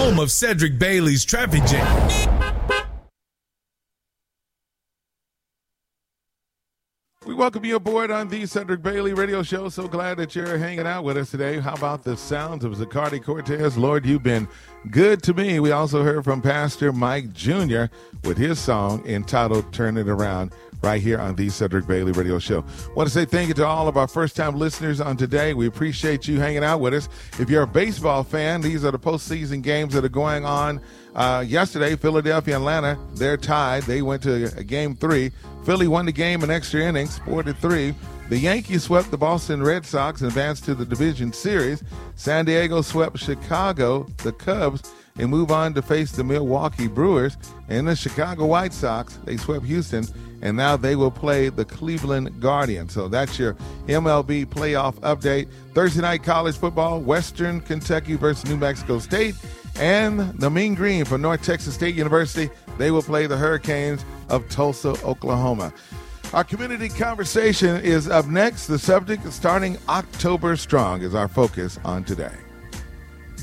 home of Cedric Bailey's Traffic Jam. We welcome you aboard on the Cedric Bailey Radio Show. So glad that you're hanging out with us today. How about the sounds of Zaccardi Cortez? Lord, you've been good to me. We also heard from Pastor Mike Jr. with his song entitled Turn It Around right here on the Cedric Bailey Radio Show. I want to say thank you to all of our first-time listeners on today. We appreciate you hanging out with us. If you're a baseball fan, these are the postseason games that are going on. Yesterday, Philadelphia and Atlanta, they're tied. They went to Game 3. Philly won the game in extra innings, 4-3. The Yankees swept the Boston Red Sox and advanced to the Division Series. San Diego swept Chicago, the Cubs, and move on to face the Milwaukee Brewers. And the Chicago White Sox, they swept Houston, and now they will play the Cleveland Guardians. So that's your MLB playoff update. Thursday night college football, Western Kentucky versus New Mexico State. And the Mean Green from North Texas State University, they will play the Hurricanes of Tulsa, Oklahoma. Our community conversation is up next. The subject is starting October strong is our focus on today.